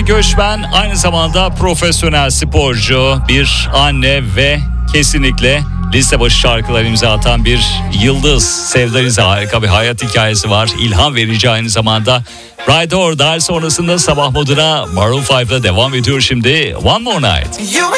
göçmen, aynı zamanda profesyonel sporcu, bir anne ve kesinlikle liste başı şarkılar imza atan bir yıldız. Sevda Rize, harika bir hayat hikayesi var. İlham verici aynı zamanda. Ride or Die sonrasında sabah moduna Maroon 5'la devam ediyor şimdi. One More Night.